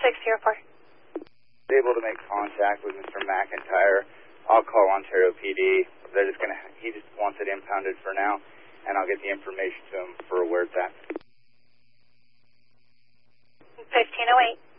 604. Able to make contact with Mr. McIntyre. I'll call Ontario PD. He just wants it impounded for now, and I'll get the information to him for where it's at. 1508.